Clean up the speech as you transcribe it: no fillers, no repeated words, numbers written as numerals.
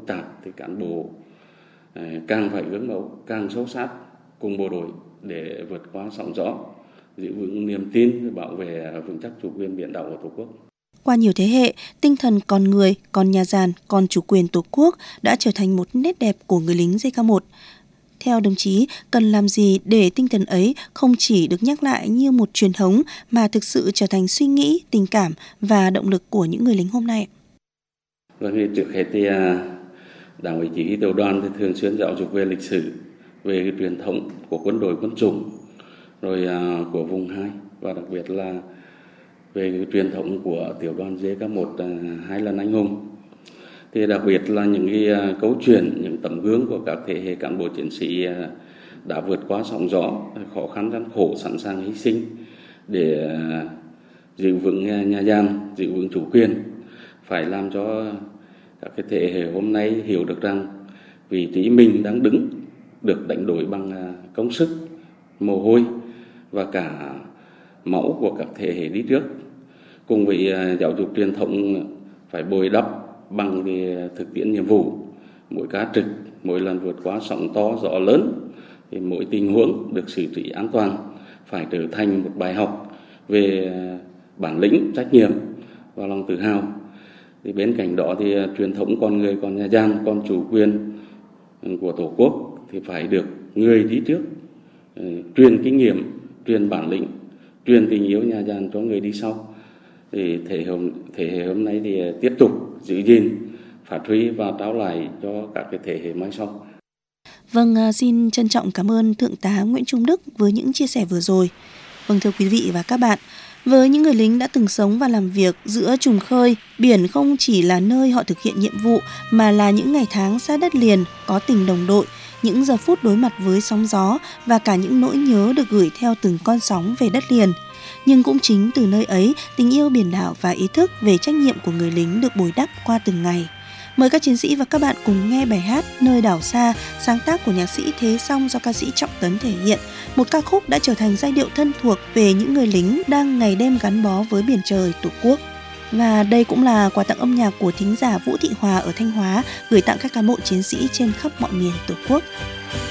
phức tạp thì cán bộ càng phải gương mẫu, càng sâu sát cùng bộ đội để vượt qua sóng gió, giữ vững niềm tin, bảo vệ vững chắc chủ quyền biển đảo của Tổ quốc. Qua nhiều thế hệ, tinh thần con người, con nhà giàn, con chủ quyền Tổ quốc đã trở thành một nét đẹp của người lính JK1. Theo đồng chí, cần làm gì để tinh thần ấy không chỉ được nhắc lại như một truyền thống mà thực sự trở thành suy nghĩ, tình cảm và động lực của những người lính hôm nay? Vâng, trước hết thì Đảng ủy chỉ huy tiểu đoàn thì thường xuyên giáo dục về lịch sử, về cái truyền thống của quân đội quân chủng, rồi của vùng 2 và đặc biệt là về cái truyền thống của tiểu đoàn JK1 2 lần anh hùng. Thì đặc biệt là những cái câu chuyện, những tấm gương của các thế hệ cán bộ chiến sĩ đã vượt qua sóng gió, khó khăn gian khổ, sẵn sàng hy sinh để giữ vững nhà giam, giữ vững chủ quyền, phải làm cho các cái thế hệ hôm nay hiểu được rằng vị trí mình đang đứng được đánh đổi bằng công sức, mồ hôi và cả máu của các thế hệ đi trước. Cùng với giáo dục truyền thống phải bồi đắp bằng cái thực tiễn nhiệm vụ, mỗi ca trực, mỗi lần vượt qua sóng to gió lớn thì mỗi tình huống được xử trí an toàn phải trở thành một bài học về bản lĩnh, trách nhiệm và lòng tự hào. Thì bên cạnh đó thì truyền thống con người, con nhà giam, con chủ quyền của Tổ quốc thì phải được người đi trước truyền kinh nghiệm, truyền bản lĩnh, truyền tình yêu nhà giam cho người đi sau. Thì thế hệ hôm nay thì tiếp tục giữ gìn, phát huy và trao lại cho các cái thế hệ mai sau. Vâng, xin trân trọng cảm ơn Thượng tá Nguyễn Trung Đức với những chia sẻ vừa rồi. Vâng, thưa quý vị và các bạn, với những người lính đã từng sống và làm việc giữa trùng khơi, biển không chỉ là nơi họ thực hiện nhiệm vụ mà là những ngày tháng xa đất liền, có tình đồng đội, những giờ phút đối mặt với sóng gió và cả những nỗi nhớ được gửi theo từng con sóng về đất liền. Nhưng cũng chính từ nơi ấy, tình yêu biển đảo và ý thức về trách nhiệm của người lính được bồi đắp qua từng ngày. Mời các chiến sĩ và các bạn cùng nghe bài hát Nơi đảo xa, sáng tác của nhạc sĩ Thế Song do ca sĩ Trọng Tấn thể hiện, một ca khúc đã trở thành giai điệu thân thuộc về những người lính đang ngày đêm gắn bó với biển trời Tổ quốc. Và đây cũng là quà tặng âm nhạc của thính giả Vũ Thị Hòa ở Thanh Hóa gửi tặng các cán bộ chiến sĩ trên khắp mọi miền Tổ quốc.